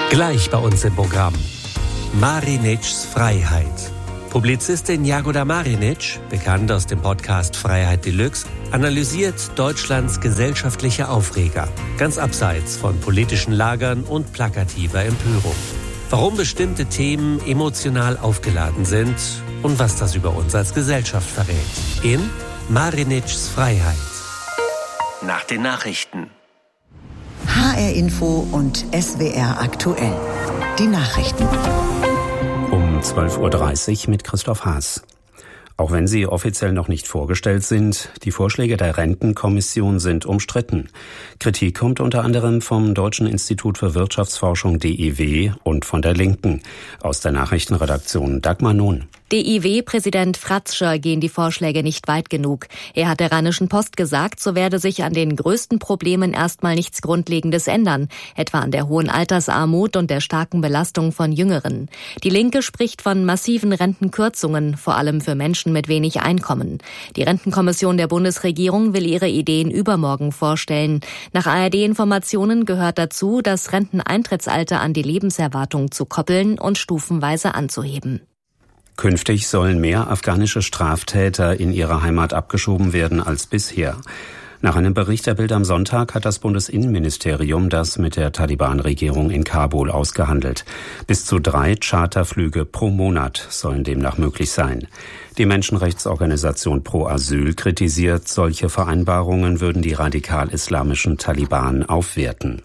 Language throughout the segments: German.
Gleich bei uns im Programm. Marinitschs Freiheit. Publizistin Jagoda Marinitsch, bekannt aus dem Podcast Freiheit Deluxe, analysiert Deutschlands gesellschaftliche Aufreger, ganz abseits von politischen Lagern und plakativer Empörung. Warum bestimmte Themen emotional aufgeladen sind und was das über uns als Gesellschaft verrät. In Marinitschs Freiheit. Nach den Nachrichten. HR Info und SWR aktuell. Die Nachrichten. Um 12.30 Uhr mit Christoph Haas. Auch wenn sie offiziell noch nicht vorgestellt sind, die Vorschläge der Rentenkommission sind umstritten. Kritik kommt unter anderem vom Deutschen Institut für Wirtschaftsforschung DIW und von der Linken. Aus der Nachrichtenredaktion Dagmar Nohn. DIW-Präsident Fratzscher gehen die Vorschläge nicht weit genug. Er hat der Rheinischen Post gesagt, so werde sich an den größten Problemen erstmal nichts Grundlegendes ändern, etwa an der hohen Altersarmut und der starken Belastung von Jüngeren. Die Linke spricht von massiven Rentenkürzungen, vor allem für Menschen mit wenig Einkommen. Die Rentenkommission der Bundesregierung will ihre Ideen übermorgen vorstellen. Nach ARD-Informationen gehört dazu, das Renteneintrittsalter an die Lebenserwartung zu koppeln und stufenweise anzuheben. Künftig sollen mehr afghanische Straftäter in ihre Heimat abgeschoben werden als bisher. Nach einem Bericht der Bild am Sonntag hat das Bundesinnenministerium das mit der Taliban-Regierung in Kabul ausgehandelt. Bis zu 3 Charterflüge pro Monat sollen demnach möglich sein. Die Menschenrechtsorganisation Pro Asyl kritisiert, solche Vereinbarungen würden die radikal-islamischen Taliban aufwerten.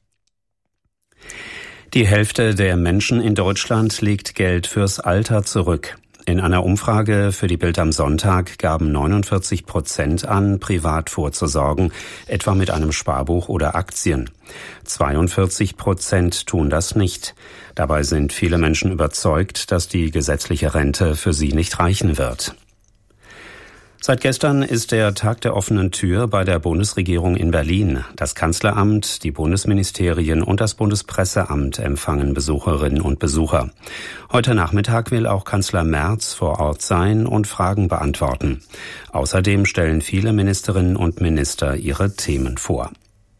Die Hälfte der Menschen in Deutschland legt Geld fürs Alter zurück. In einer Umfrage für die Bild am Sonntag gaben 49% an, privat vorzusorgen, etwa mit einem Sparbuch oder Aktien. 42% tun das nicht. Dabei sind viele Menschen überzeugt, dass die gesetzliche Rente für sie nicht reichen wird. Seit gestern ist der Tag der offenen Tür bei der Bundesregierung in Berlin. Das Kanzleramt, die Bundesministerien und das Bundespresseamt empfangen Besucherinnen und Besucher. Heute Nachmittag will auch Kanzler Merz vor Ort sein und Fragen beantworten. Außerdem stellen viele Ministerinnen und Minister ihre Themen vor.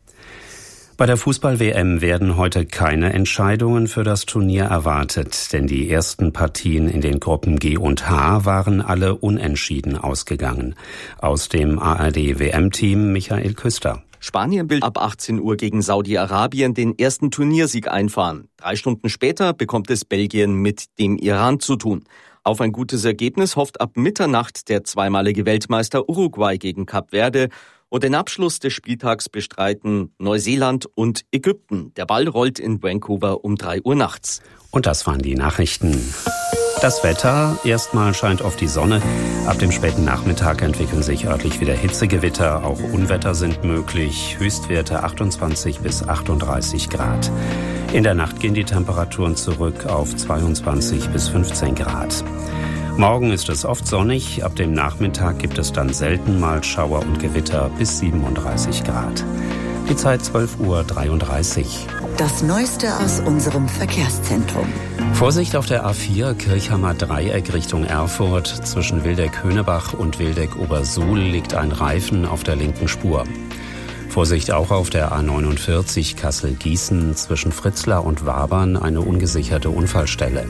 Bei der Fußball-WM werden heute keine Entscheidungen für das Turnier erwartet, denn die ersten Partien in den Gruppen G und H waren alle unentschieden ausgegangen. Aus dem ARD-WM-Team Michael Küster. Spanien will ab 18 Uhr gegen Saudi-Arabien den ersten Turniersieg einfahren. 3 Stunden später bekommt es Belgien mit dem Iran zu tun. Auf ein gutes Ergebnis hofft ab Mitternacht der zweimalige Weltmeister Uruguay gegen Kap Verde. Und den Abschluss des Spieltags bestreiten Neuseeland und Ägypten. Der Ball rollt in Vancouver um 3 Uhr nachts. Und das waren die Nachrichten. Das Wetter, erstmal scheint oft die Sonne. Ab dem späten Nachmittag entwickeln sich örtlich wieder Hitzegewitter. Auch Unwetter sind möglich. Höchstwerte 28 bis 38 Grad. In der Nacht gehen die Temperaturen zurück auf 22 bis 15 Grad. Morgen ist es oft sonnig, ab dem Nachmittag gibt es dann selten mal Schauer und Gewitter bis 37 Grad. Die Zeit 12.33 Uhr. Das Neueste aus unserem Verkehrszentrum. Vorsicht auf der A4 Kirchhammer Dreieck Richtung Erfurt. Zwischen Wildeck-Höhnebach und Wildeck-Obersuhl liegt ein Reifen auf der linken Spur. Vorsicht auch auf der A49 Kassel-Gießen zwischen Fritzlar und Wabern eine ungesicherte Unfallstelle.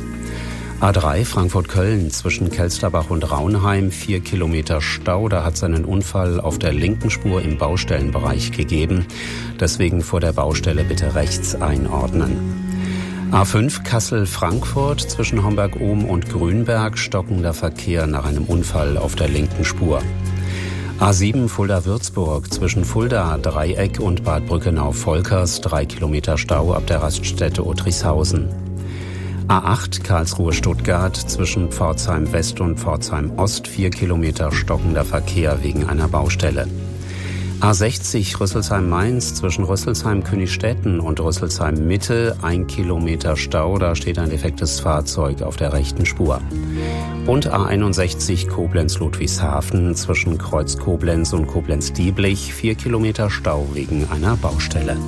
A3 Frankfurt-Köln zwischen Kelsterbach und Raunheim 4 Kilometer Stau. Da hat es einen Unfall auf der linken Spur im Baustellenbereich gegeben. Deswegen vor der Baustelle bitte rechts einordnen. A5 Kassel-Frankfurt zwischen Homberg-Ohm und Grünberg stockender Verkehr nach einem Unfall auf der linken Spur. A7 Fulda-Würzburg zwischen Fulda, Dreieck und Bad Brückenau-Volkers 3 Kilometer Stau ab der Raststätte Otrichshausen. A8 Karlsruhe-Stuttgart zwischen Pforzheim West und Pforzheim Ost 4 Kilometer stockender Verkehr wegen einer Baustelle. A60 Rüsselsheim-Mainz zwischen Rüsselsheim-Königstetten und Rüsselsheim-Mitte 1 Kilometer Stau, da steht ein defektes Fahrzeug auf der rechten Spur. Und A61 Koblenz-Ludwigshafen zwischen Kreuz Koblenz und Koblenz-Dieblich 4 Kilometer Stau wegen einer Baustelle.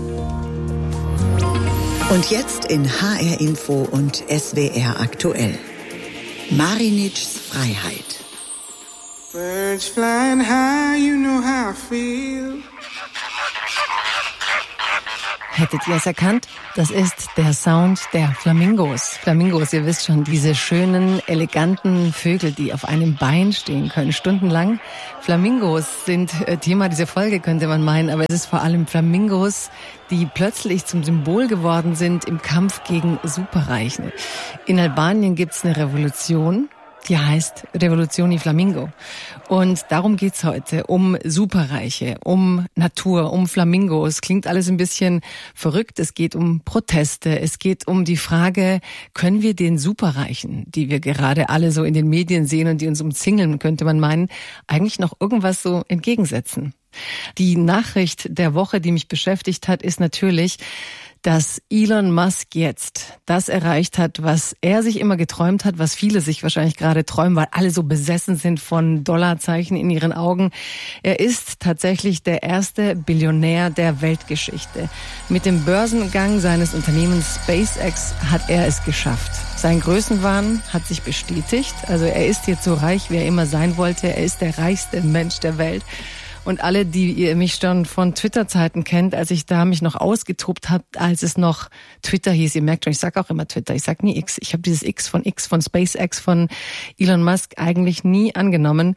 Und jetzt in HR Info und SWR aktuell. Marinitschs Freiheit. Birds flying high, you know how I feel. Hättet ihr es erkannt? Das ist der Sound der Flamingos. Flamingos, ihr wisst schon, diese schönen, eleganten Vögel, die auf einem Bein stehen können, stundenlang. Flamingos sind Thema dieser Folge, könnte man meinen, aber es ist vor allem Flamingos, die plötzlich zum Symbol geworden sind im Kampf gegen Superreiche. In Albanien gibt's eine Revolution, die heißt Revoluzioni Flamingo. Und darum geht's heute, um Superreiche, um Natur, um Flamingos. Klingt alles ein bisschen verrückt. Es geht um Proteste. Es geht um die Frage, können wir den Superreichen, die wir gerade alle so in den Medien sehen und die uns umzingeln, könnte man meinen, eigentlich noch irgendwas so entgegensetzen? Die Nachricht der Woche, die mich beschäftigt hat, ist natürlich, dass Elon Musk jetzt das erreicht hat, was er sich immer geträumt hat, was viele sich wahrscheinlich gerade träumen, weil alle so besessen sind von Dollarzeichen in ihren Augen. Er ist tatsächlich der erste Billionär der Weltgeschichte. Mit dem Börsengang seines Unternehmens SpaceX hat er es geschafft. Sein Größenwahn hat sich bestätigt. Also er ist jetzt so reich, wie er immer sein wollte. Er ist der reichste Mensch der Welt. Und alle, die ihr mich schon von Twitter-Zeiten kennt, als ich da mich noch ausgetobt habe, als es noch Twitter hieß, ihr merkt schon, ich sage auch immer Twitter, ich sage nie X. Ich habe dieses X von SpaceX, von Elon Musk eigentlich nie angenommen,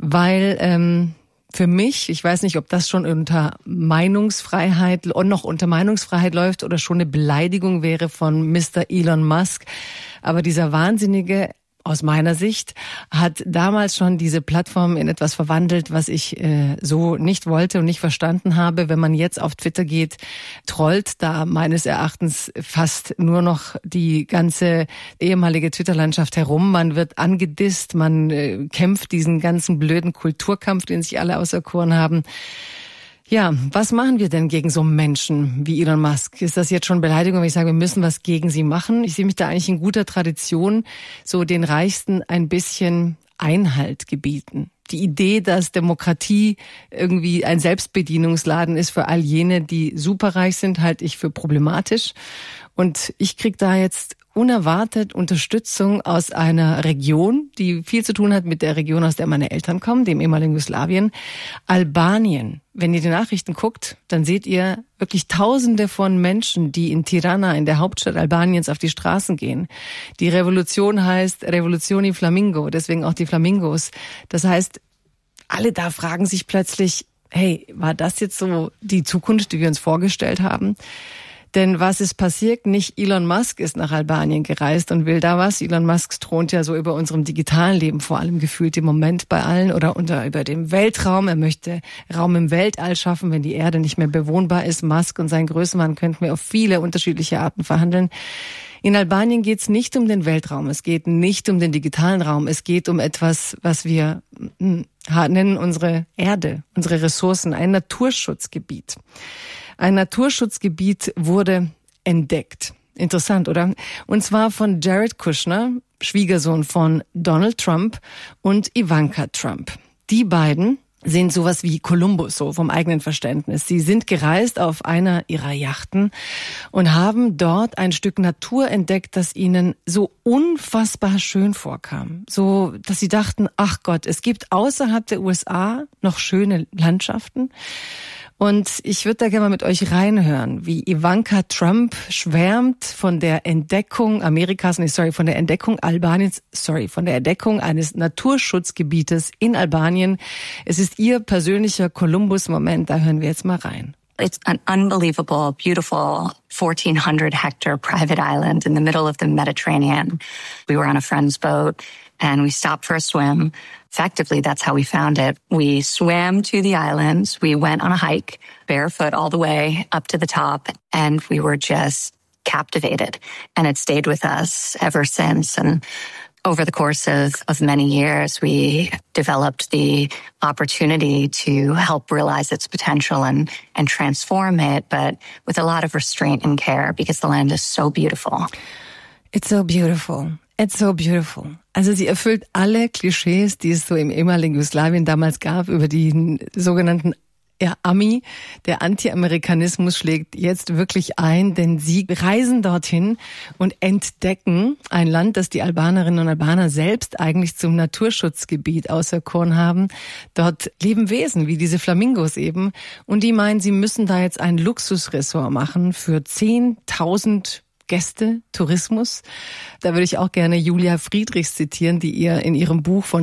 weil für mich, ich weiß nicht, ob das schon unter Meinungsfreiheit und noch unter Meinungsfreiheit läuft oder schon eine Beleidigung wäre von Mr. Elon Musk, aber dieser Wahnsinnige, aus meiner Sicht, hat damals schon diese Plattform in etwas verwandelt, was ich so nicht wollte und nicht verstanden habe. Wenn man jetzt auf Twitter geht, trollt da meines Erachtens fast nur noch die ganze ehemalige Twitter-Landschaft herum. Man wird angedisst, man kämpft diesen ganzen blöden Kulturkampf, den sich alle auserkoren haben. Ja, was machen wir denn gegen so Menschen wie Elon Musk? Ist das jetzt schon Beleidigung, wenn ich sage, wir müssen was gegen sie machen? Ich sehe mich da eigentlich in guter Tradition, so den Reichsten ein bisschen Einhalt gebieten. Die Idee, dass Demokratie irgendwie ein Selbstbedienungsladen ist für all jene, die superreich sind, halte ich für problematisch. Und ich kriege da jetzt unerwartet Unterstützung aus einer Region, die viel zu tun hat mit der Region, aus der meine Eltern kommen, dem ehemaligen Jugoslawien, Albanien. Wenn ihr die Nachrichten guckt, dann seht ihr wirklich Tausende von Menschen, die in Tirana, in der Hauptstadt Albaniens, auf die Straßen gehen. Die Revolution heißt Revoluzioni Flamingo, deswegen auch die Flamingos. Das heißt, alle da fragen sich plötzlich, hey, war das jetzt so die Zukunft, die wir uns vorgestellt haben? Denn was ist passiert? Nicht Elon Musk ist nach Albanien gereist und will da was. Elon Musk thront ja so über unserem digitalen Leben vor allem gefühlt im Moment bei allen oder über dem Weltraum. Er möchte Raum im Weltall schaffen, wenn die Erde nicht mehr bewohnbar ist. Musk und sein Größenwahn könnten wir auf viele unterschiedliche Arten verhandeln. In Albanien geht es nicht um den Weltraum, es geht nicht um den digitalen Raum, es geht um etwas, was wir nennen unsere Erde, unsere Ressourcen, ein Naturschutzgebiet. Ein Naturschutzgebiet wurde entdeckt. Interessant, oder? Und zwar von Jared Kushner, Schwiegersohn von Donald Trump und Ivanka Trump. Die beiden sind sowas wie Kolumbus, so vom eigenen Verständnis. Sie sind gereist auf einer ihrer Yachten und haben dort ein Stück Natur entdeckt, das ihnen so unfassbar schön vorkam. So, dass sie dachten, ach Gott, es gibt außerhalb der USA noch schöne Landschaften. Und ich würde da gerne mal mit euch reinhören, wie Ivanka Trump schwärmt von der Entdeckung von der Entdeckung Albaniens, von der Entdeckung eines Naturschutzgebietes in Albanien. Es ist ihr persönlicher Columbus-Moment, da hören wir jetzt mal rein. It's an unbelievable, beautiful 1,400-hectare private island in the middle of the Mediterranean. We were on a friend's boat and we stopped for a swim. Effectively, that's how we found it. We swam to the islands. We went on a hike, barefoot all the way up to the top, and we were just captivated. And it stayed with us ever since. And over the course of many years, we developed the opportunity to help realize its potential and transform it, but with a lot of restraint and care because the land is so beautiful. It's so beautiful. It's so beautiful. Also sie erfüllt alle Klischees, die es so im ehemaligen Jugoslawien damals gab, über die sogenannten Ja, Ami, der Anti-Amerikanismus schlägt jetzt wirklich ein, denn sie reisen dorthin und entdecken ein Land, das die Albanerinnen und Albaner selbst eigentlich zum Naturschutzgebiet auserkoren haben. Dort leben Wesen wie diese Flamingos eben und die meinen, sie müssen da jetzt ein Luxusressort machen für 10.000 Gäste, Tourismus. Da würde ich auch gerne Julia Friedrichs zitieren, die ihr in ihrem Buch von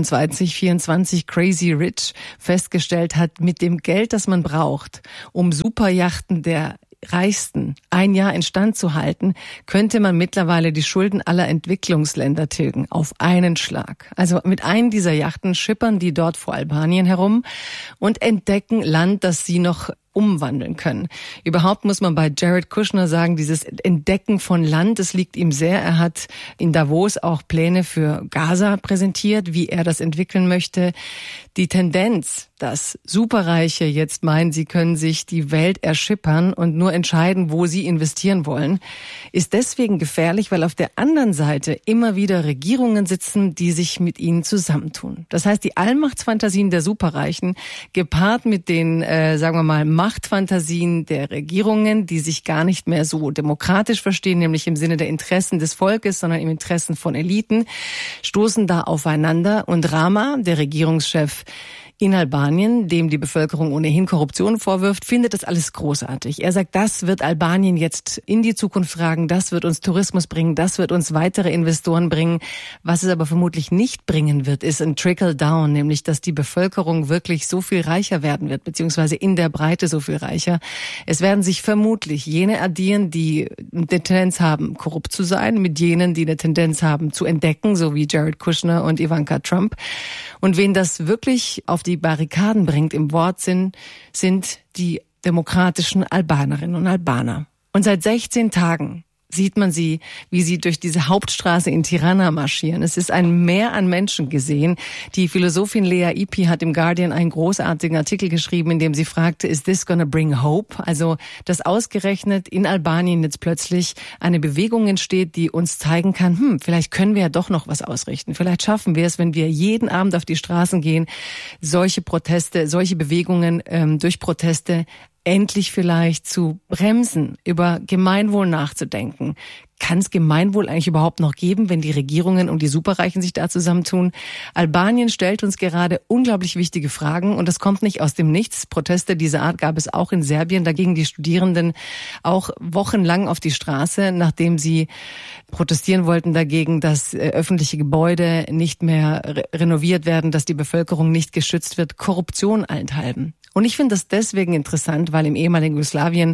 2024 Crazy Rich festgestellt hat, mit dem Geld, das man braucht, um Superjachten der Reichsten ein Jahr instand zu halten, könnte man mittlerweile die Schulden aller Entwicklungsländer tilgen, auf einen Schlag. Also mit einem dieser Yachten schippern die dort vor Albanien herum und entdecken Land, das sie noch umwandeln können. Überhaupt muss man bei Jared Kushner sagen, dieses Entdecken von Land, das liegt ihm sehr. Er hat in Davos auch Pläne für Gaza präsentiert, wie er das entwickeln möchte. Die Tendenz, dass Superreiche jetzt meinen, sie können sich die Welt erschippern und nur entscheiden, wo sie investieren wollen, ist deswegen gefährlich, weil auf der anderen Seite immer wieder Regierungen sitzen, die sich mit ihnen zusammentun. Das heißt, die Allmachtsfantasien der Superreichen gepaart mit den, sagen wir mal, Machtfantasien der Regierungen, die sich gar nicht mehr so demokratisch verstehen, nämlich im Sinne der Interessen des Volkes, sondern im Interessen von Eliten, stoßen da aufeinander. Und Rama, der Regierungschef in Albanien, dem die Bevölkerung ohnehin Korruption vorwirft, findet das alles großartig. Er sagt, das wird Albanien jetzt in die Zukunft tragen, das wird uns Tourismus bringen, das wird uns weitere Investoren bringen. Was es aber vermutlich nicht bringen wird, ist ein Trickle-Down, nämlich dass die Bevölkerung wirklich so viel reicher werden wird, beziehungsweise in der Breite so viel reicher. Es werden sich vermutlich jene addieren, die eine Tendenz haben, korrupt zu sein, mit jenen, die eine Tendenz haben, zu entdecken, so wie Jared Kushner und Ivanka Trump. Und wen das wirklich auf die Barrikaden bringt im Wortsinn, sind die demokratischen Albanerinnen und Albaner. Und seit 16 Tagen sieht man sie, wie sie durch diese Hauptstraße in Tirana marschieren. Es ist ein Meer an Menschen gesehen. Die Philosophin Lea Ypi hat im Guardian einen großartigen Artikel geschrieben, in dem sie fragte, is this gonna bring hope? Also, dass ausgerechnet in Albanien jetzt plötzlich eine Bewegung entsteht, die uns zeigen kann, vielleicht können wir ja doch noch was ausrichten. Vielleicht schaffen wir es, wenn wir jeden Abend auf die Straßen gehen, solche Proteste, solche Bewegungen durch Proteste endlich vielleicht zu bremsen, über Gemeinwohl nachzudenken. Kann es Gemeinwohl eigentlich überhaupt noch geben, wenn die Regierungen und die Superreichen sich da zusammentun? Albanien stellt uns gerade unglaublich wichtige Fragen und das kommt nicht aus dem Nichts. Proteste dieser Art gab es auch in Serbien. Da gingen die Studierenden auch wochenlang auf die Straße, nachdem sie protestieren wollten dagegen, dass öffentliche Gebäude nicht mehr renoviert werden, dass die Bevölkerung nicht geschützt wird, Korruption allenthalben. Und ich finde das deswegen interessant, weil im ehemaligen Jugoslawien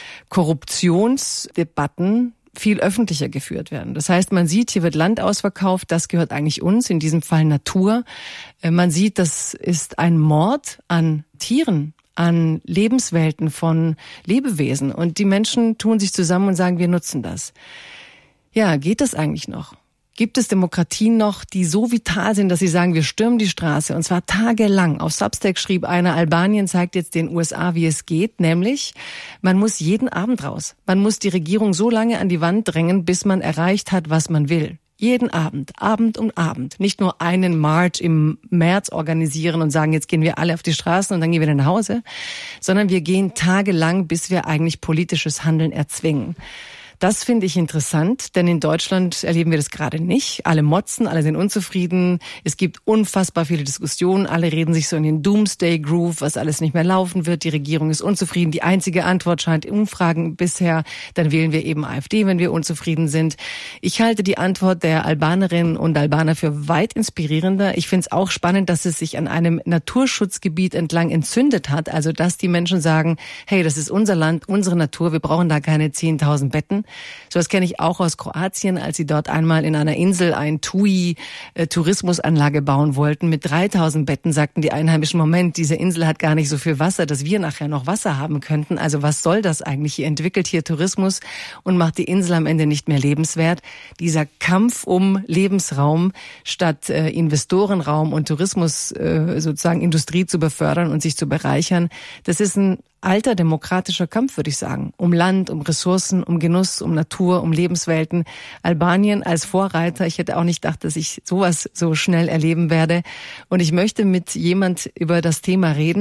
Korruptionsdebatten viel öffentlicher geführt werden. Das heißt, man sieht, hier wird Land ausverkauft, das gehört eigentlich uns, in diesem Fall Natur. Man sieht, das ist ein Mord an Tieren, an Lebenswelten von Lebewesen. Und die Menschen tun sich zusammen und sagen, wir nutzen das. Ja, geht das eigentlich noch? Gibt es Demokratien noch, die so vital sind, dass sie sagen, wir stürmen die Straße, und zwar tagelang? Auf Substack schrieb einer, Albanien zeigt jetzt den USA, wie es geht, nämlich man muss jeden Abend raus. Man muss die Regierung so lange an die Wand drängen, bis man erreicht hat, was man will. Jeden Abend, Abend um Abend. Nicht nur einen March im März organisieren und sagen, jetzt gehen wir alle auf die Straßen und dann gehen wir nach Hause, sondern wir gehen tagelang, bis wir eigentlich politisches Handeln erzwingen. Das finde ich interessant, denn in Deutschland erleben wir das gerade nicht. Alle motzen, alle sind unzufrieden. Es gibt unfassbar viele Diskussionen. Alle reden sich so in den Doomsday-Groove, was alles nicht mehr laufen wird. Die Regierung ist unzufrieden. Die einzige Antwort scheint Umfragen bisher. Dann wählen wir eben AfD, wenn wir unzufrieden sind. Ich halte die Antwort der Albanerinnen und Albaner für weit inspirierender. Ich finde es auch spannend, dass es sich an einem Naturschutzgebiet entlang entzündet hat. Also, dass die Menschen sagen, hey, das ist unser Land, unsere Natur. Wir brauchen da keine 10.000 Betten. So was kenne ich auch aus Kroatien, als sie dort einmal in einer Insel ein TUI-Tourismusanlage bauen wollten. Mit 3.000 Betten sagten die Einheimischen, Moment, diese Insel hat gar nicht so viel Wasser, dass wir nachher noch Wasser haben könnten. Also was soll das eigentlich? Ihr entwickelt hier Tourismus und macht die Insel am Ende nicht mehr lebenswert. Dieser Kampf um Lebensraum statt Investorenraum und Tourismus, sozusagen Industrie zu befördern und sich zu bereichern, das ist ein alter demokratischer Kampf, würde ich sagen. Um Land, um Ressourcen, um Genuss, um Natur, um Lebenswelten. Albanien als Vorreiter. Ich hätte auch nicht gedacht, dass ich sowas so schnell erleben werde. Und ich möchte mit jemand über das Thema reden,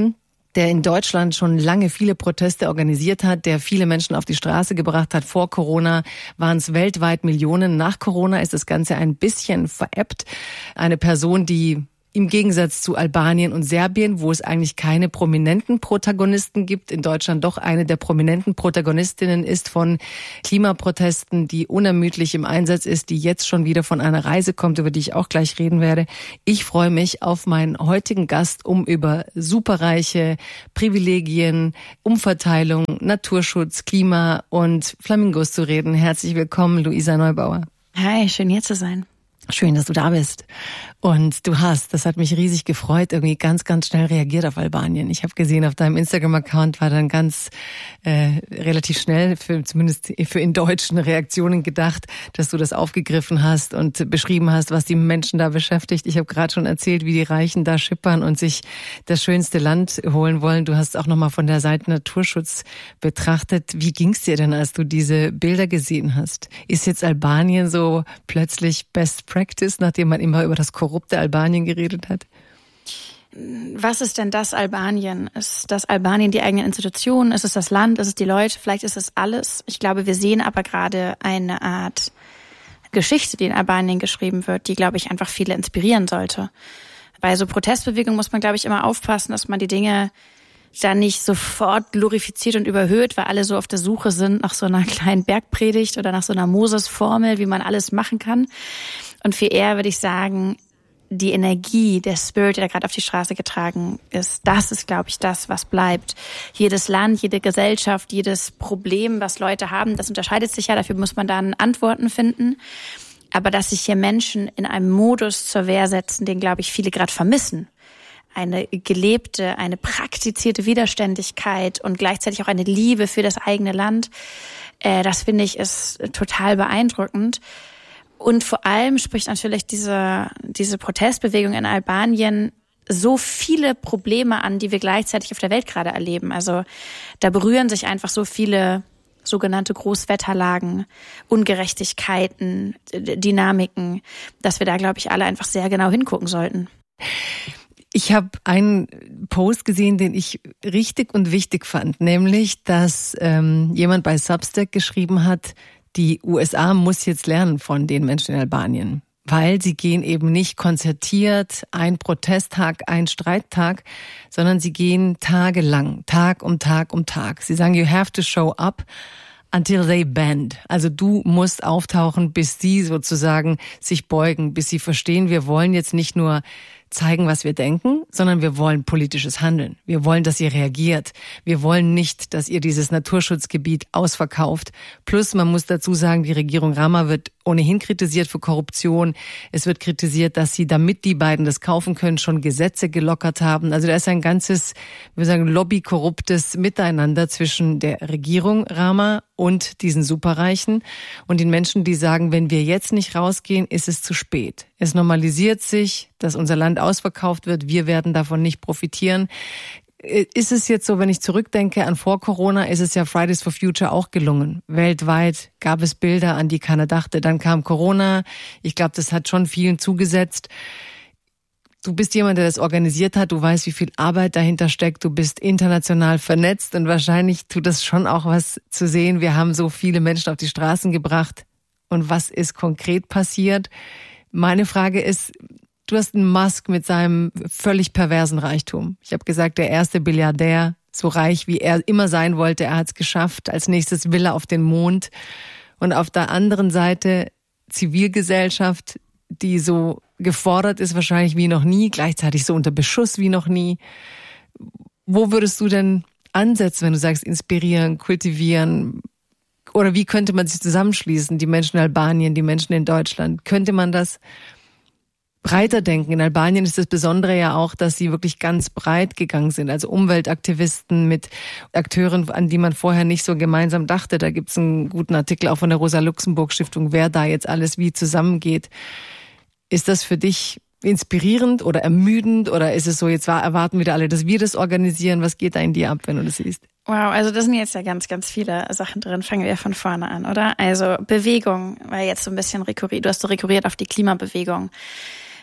der in Deutschland schon lange viele Proteste organisiert hat, der viele Menschen auf die Straße gebracht hat. Vor Corona waren es weltweit Millionen. Nach Corona ist das Ganze ein bisschen verebbt. Eine Person, die im Gegensatz zu Albanien und Serbien, wo es eigentlich keine prominenten Protagonisten gibt, in Deutschland doch eine der prominenten Protagonistinnen ist von Klimaprotesten, die unermüdlich im Einsatz ist, die jetzt schon wieder von einer Reise kommt, über die ich auch gleich reden werde. Ich freue mich auf meinen heutigen Gast, um über Superreiche, Privilegien, Umverteilung, Naturschutz, Klima und Flamingos zu reden. Herzlich willkommen, Luisa Neubauer. Hi, schön hier zu sein. Schön, dass du da bist. Und du hast, das hat mich riesig gefreut, irgendwie ganz, ganz schnell reagiert auf Albanien. Ich habe gesehen, auf deinem Instagram-Account war dann ganz relativ schnell, zumindest für in deutschen Reaktionen gedacht, dass du das aufgegriffen hast und beschrieben hast, was die Menschen da beschäftigt. Ich habe gerade schon erzählt, wie die Reichen da schippern und sich das schönste Land holen wollen. Du hast auch nochmal von der Seite Naturschutz betrachtet. Wie ging's dir denn, als du diese Bilder gesehen hast? Ist jetzt Albanien so plötzlich Best Practice, nachdem man immer über das korrupte Albanien geredet hat? Was ist denn das Albanien? Ist das Albanien die eigenen Institutionen? Ist es das Land? Ist es die Leute? Vielleicht ist es alles. Ich glaube, wir sehen aber gerade eine Art Geschichte, die in Albanien geschrieben wird, die, glaube ich, einfach viele inspirieren sollte. Bei so Protestbewegungen muss man, glaube ich, immer aufpassen, dass man die Dinge dann nicht sofort glorifiziert und überhöht, weil alle so auf der Suche sind nach so einer kleinen Bergpredigt oder nach so einer Moses-Formel, wie man alles machen kann. Und viel eher würde ich sagen, die Energie, der Spirit, der gerade auf die Straße getragen ist, das ist, glaube ich, das, was bleibt. Jedes Land, jede Gesellschaft, jedes Problem, was Leute haben, das unterscheidet sich ja, dafür muss man dann Antworten finden. Aber dass sich hier Menschen in einem Modus zur Wehr setzen, den, glaube ich, viele gerade vermissen. Eine gelebte, eine praktizierte Widerständigkeit und gleichzeitig auch eine Liebe für das eigene Land, das finde ich ist total beeindruckend. Und vor allem spricht natürlich diese Protestbewegung in Albanien so viele Probleme an, die wir gleichzeitig auf der Welt gerade erleben. Also da berühren sich einfach so viele sogenannte Großwetterlagen, Ungerechtigkeiten, Dynamiken, dass wir da, glaube ich, alle einfach sehr genau hingucken sollten. Ich habe einen Post gesehen, den ich richtig und wichtig fand, nämlich, dass jemand bei Substack geschrieben hat, die USA muss jetzt lernen von den Menschen in Albanien, weil sie gehen eben nicht konzertiert, ein Protesttag, ein Streittag, sondern sie gehen tagelang, Tag um Tag um Tag. Sie sagen, you have to show up until they bend. Also du musst auftauchen, bis sie sozusagen sich beugen, bis sie verstehen, wir wollen jetzt nicht nur zeigen, was wir denken, sondern wir wollen politisches Handeln. Wir wollen, dass ihr reagiert. Wir wollen nicht, dass ihr dieses Naturschutzgebiet ausverkauft. Plus, man muss dazu sagen, die Regierung Rama wird ohnehin kritisiert für Korruption. Es wird kritisiert, dass sie, damit die beiden das kaufen können, schon Gesetze gelockert haben. Also da ist ein ganzes, wir sagen, lobbykorruptes Miteinander zwischen der Regierung Rama und diesen Superreichen und den Menschen, die sagen, wenn wir jetzt nicht rausgehen, ist es zu spät. Es normalisiert sich, dass unser Land ausverkauft wird. Wir werden davon nicht profitieren. Ist es jetzt so, wenn ich zurückdenke an vor Corona, ist es ja Fridays for Future auch gelungen. Weltweit gab es Bilder, an die keiner dachte. Dann kam Corona. Ich glaube, das hat schon vielen zugesetzt. Du bist jemand, der das organisiert hat. Du weißt, wie viel Arbeit dahinter steckt. Du bist international vernetzt und wahrscheinlich tut das schon auch was zu sehen. Wir haben so viele Menschen auf die Straßen gebracht. Und was ist konkret passiert? Meine Frage ist, du hast einen Musk mit seinem völlig perversen Reichtum. Ich habe gesagt, der erste Milliardär, so reich wie er immer sein wollte, er hat es geschafft. Als nächstes will er auf den Mond. Und auf der anderen Seite Zivilgesellschaft, die so gefordert ist wahrscheinlich wie noch nie, gleichzeitig so unter Beschuss wie noch nie. Wo würdest du denn ansetzen, wenn du sagst, inspirieren, kultivieren? Oder wie könnte man sich zusammenschließen, die Menschen in Albanien, die Menschen in Deutschland? Könnte man das breiter denken? In Albanien ist das Besondere ja auch, dass sie wirklich ganz breit gegangen sind. Also Umweltaktivisten mit Akteuren, an die man vorher nicht so gemeinsam dachte. Da gibt es einen guten Artikel auch von der Rosa-Luxemburg-Stiftung, wer da jetzt alles wie zusammengeht. Ist das für dich inspirierend oder ermüdend oder ist es so, jetzt erwarten wieder alle, dass wir das organisieren? Was geht da in dir ab, wenn du das siehst? Wow, also das sind jetzt ja ganz, ganz viele Sachen drin. Fangen wir von vorne an, oder? Also Bewegung war jetzt so ein bisschen rekurriert. Du hast so rekurriert auf die Klimabewegung.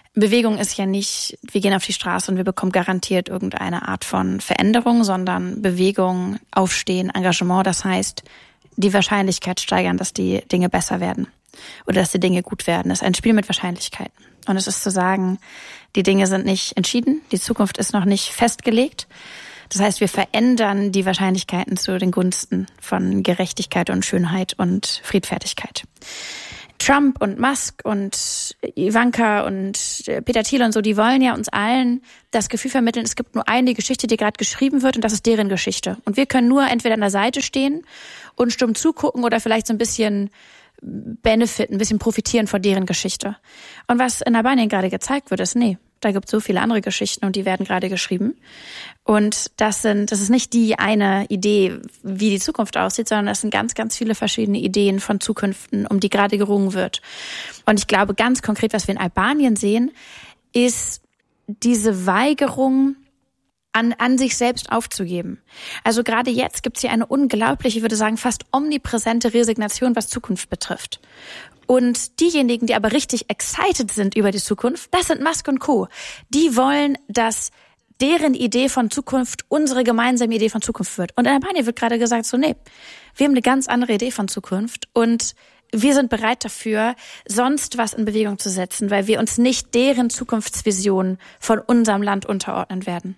Bewegung ist ja nicht, wir gehen auf die Straße und wir bekommen garantiert irgendeine Art von Veränderung, sondern Bewegung, Aufstehen, Engagement, das heißt, die Wahrscheinlichkeit steigern, dass die Dinge besser werden oder dass die Dinge gut werden. Das ist ein Spiel mit Wahrscheinlichkeiten. Und es ist zu sagen, die Dinge sind nicht entschieden, die Zukunft ist noch nicht festgelegt. Das heißt, wir verändern die Wahrscheinlichkeiten zu den Gunsten von Gerechtigkeit und Schönheit und Friedfertigkeit. Trump und Musk und Ivanka und Peter Thiel und so, die wollen ja uns allen das Gefühl vermitteln, es gibt nur eine Geschichte, die gerade geschrieben wird und das ist deren Geschichte. Und wir können nur entweder an der Seite stehen und stumm zugucken oder vielleicht so ein bisschen benefiten, ein bisschen profitieren von deren Geschichte. Und was in Albanien gerade gezeigt wird, ist, nee, da gibt es so viele andere Geschichten und die werden gerade geschrieben. Und das ist nicht die eine Idee, wie die Zukunft aussieht, sondern das sind ganz, ganz viele verschiedene Ideen von Zukünften, um die gerade gerungen wird. Und ich glaube ganz konkret, was wir in Albanien sehen, ist diese Weigerung, an sich selbst aufzugeben. Also gerade jetzt gibt es hier eine unglaubliche, ich würde sagen, fast omnipräsente Resignation, was Zukunft betrifft. Und diejenigen, die aber richtig excited sind über die Zukunft, das sind Musk und Co. Die wollen, dass deren Idee von Zukunft unsere gemeinsame Idee von Zukunft wird. Und in Albanien wird gerade gesagt, so nee, wir haben eine ganz andere Idee von Zukunft und wir sind bereit dafür, sonst was in Bewegung zu setzen, weil wir uns nicht deren Zukunftsvision von unserem Land unterordnen werden.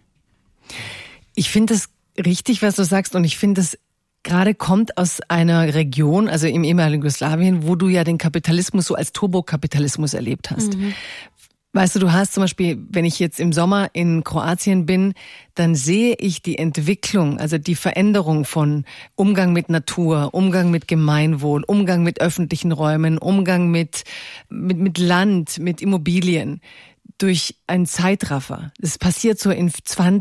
Ich finde es richtig, was du sagst, und ich finde es gerade kommt aus einer Region, also im ehemaligen Jugoslawien, wo du ja den Kapitalismus so als Turbokapitalismus erlebt hast. Mhm. Weißt du hast zum Beispiel, wenn ich jetzt im Sommer in Kroatien bin, dann sehe ich die Entwicklung, also die Veränderung von Umgang mit Natur, Umgang mit Gemeinwohl, Umgang mit öffentlichen Räumen, Umgang mit Land, mit Immobilien durch einen Zeitraffer. Es passiert so in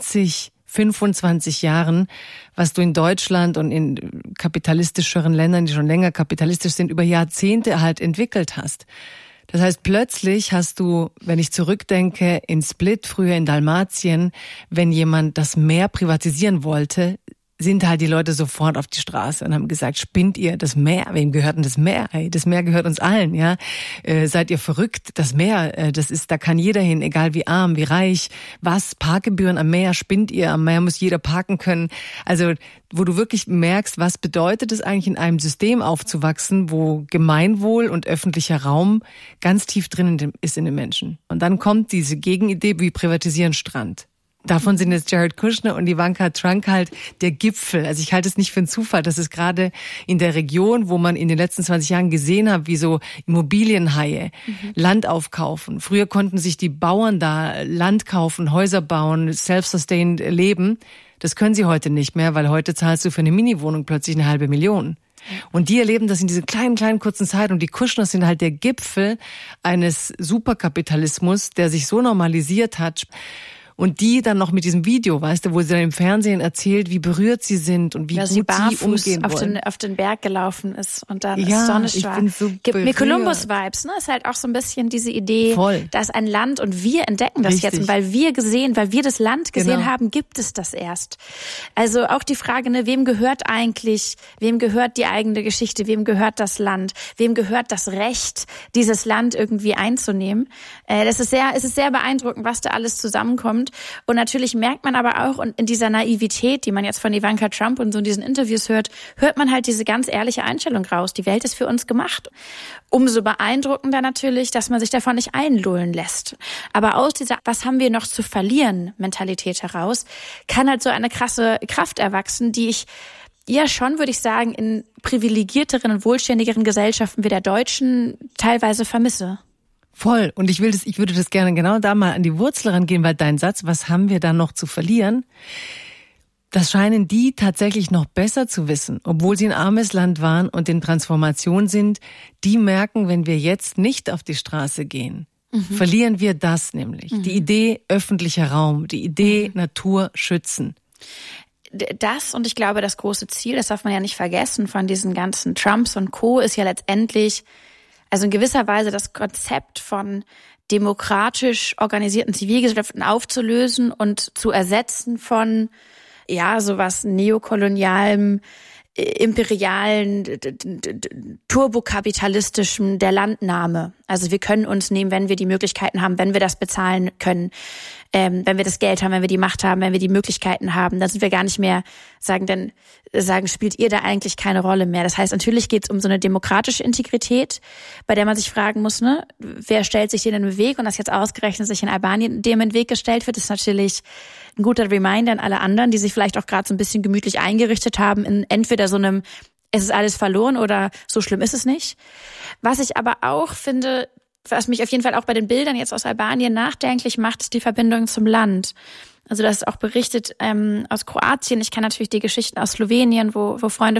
25 Jahren, was du in Deutschland und in kapitalistischeren Ländern, die schon länger kapitalistisch sind, über Jahrzehnte halt entwickelt hast. Das heißt, plötzlich hast du, wenn ich zurückdenke, in Split, früher in Dalmatien, wenn jemand das Meer privatisieren wollte, sind halt die Leute sofort auf die Straße und haben gesagt, spinnt ihr das Meer? Wem gehört denn das Meer? Hey, das Meer gehört uns allen, ja? Seid ihr verrückt? Das Meer, da kann jeder hin, egal wie arm, wie reich. Was? Parkgebühren am Meer? Spinnt ihr? Am Meer muss jeder parken können. Also, wo du wirklich merkst, was bedeutet es eigentlich in einem System aufzuwachsen, wo Gemeinwohl und öffentlicher Raum ganz tief drin ist in den Menschen. Und dann kommt diese Gegenidee, wie privatisieren Strand. Davon sind jetzt Jared Kushner und Ivanka Trump halt der Gipfel. Also ich halte es nicht für einen Zufall, dass es gerade in der Region, wo man in den letzten 20 Jahren gesehen hat, wie so Immobilienhaie Land aufkaufen. Früher konnten sich die Bauern da Land kaufen, Häuser bauen, self-sustained leben. Das können sie heute nicht mehr, weil heute zahlst du für eine Mini-Wohnung plötzlich 500.000. Und die erleben das in dieser kleinen, kurzen Zeit. Und die Kushners sind halt der Gipfel eines Superkapitalismus, der sich so normalisiert hat. Und die dann noch mit diesem Video, weißt du, wo sie dann im Fernsehen erzählt, wie berührt sie sind und wie gut sie umgehen wollen. Auf den Berg gelaufen ist und dann ist sonnig war. So gibt mir Columbus-Vibes, ne? Ist halt auch so ein bisschen diese Idee, dass ein Land und wir entdecken das jetzt. Und weil wir das Land gesehen haben, gibt es das erst. Also auch die Frage, ne, wem gehört die eigene Geschichte, wem gehört das Land, wem gehört das Recht, dieses Land irgendwie einzunehmen. Es ist sehr beeindruckend, was da alles zusammenkommt. Und natürlich merkt man aber auch, und in dieser Naivität, die man jetzt von Ivanka Trump und so in diesen Interviews hört man halt diese ganz ehrliche Einstellung raus. Die Welt ist für uns gemacht. Umso beeindruckender natürlich, dass man sich davon nicht einlullen lässt. Aber aus dieser was haben wir noch zu verlieren Mentalität heraus, kann halt so eine krasse Kraft erwachsen, die ich ja schon, würde ich sagen, in privilegierteren und wohlständigeren Gesellschaften wie der deutschen teilweise vermisse. Voll. Und ich würde das gerne genau da mal an die Wurzel rangehen, weil dein Satz, was haben wir da noch zu verlieren? Das scheinen die tatsächlich noch besser zu wissen, obwohl sie ein armes Land waren und in Transformation sind. Die merken, wenn wir jetzt nicht auf die Straße gehen, verlieren wir das nämlich. Die Idee öffentlicher Raum, die Idee Natur schützen. Das und ich glaube, das große Ziel, das darf man ja nicht vergessen von diesen ganzen Trumps und Co., ist ja letztendlich also in gewisser Weise das Konzept von demokratisch organisierten Zivilgesellschaften aufzulösen und zu ersetzen von, ja, sowas neokolonialem, imperialen, turbokapitalistischen der Landnahme. Also wir können uns nehmen, wenn wir die Möglichkeiten haben, wenn wir das bezahlen können, wenn wir das Geld haben, wenn wir die Macht haben, wenn wir die Möglichkeiten haben, dann sind wir gar nicht mehr sagen, spielt ihr da eigentlich keine Rolle mehr. Das heißt, natürlich geht es um so eine demokratische Integrität, bei der man sich fragen muss, ne, wer stellt sich denen im Weg? Und dass jetzt ausgerechnet sich in Albanien dem in den Weg gestellt wird, ist natürlich ein guter Reminder an alle anderen, die sich vielleicht auch gerade so ein bisschen gemütlich eingerichtet haben in entweder so einem, es ist alles verloren oder so schlimm ist es nicht. Was ich aber auch finde, was mich auf jeden Fall auch bei den Bildern jetzt aus Albanien nachdenklich macht, ist die Verbindung zum Land. Also das ist auch berichtet aus Kroatien. Ich kenne natürlich die Geschichten aus Slowenien, wo Freunde